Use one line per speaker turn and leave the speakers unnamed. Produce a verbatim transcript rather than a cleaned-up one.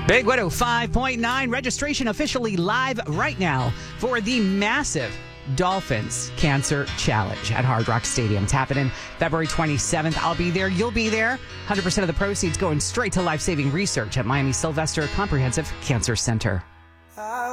Big one oh five point nine registration officially live right now for the massive Dolphins Cancer Challenge at Hard Rock Stadium. It's happening February twenty-seventh. I'll be there. You'll be there. one hundred percent of the proceeds going straight to life-saving research at Miami Sylvester Comprehensive Cancer Center.